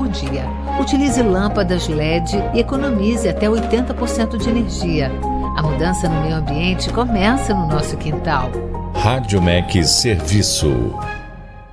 dia. Utilize lâmpadas LED e economize até 80% de energia. A mudança no meio ambiente começa no nosso quintal. Rádio MEC Serviço.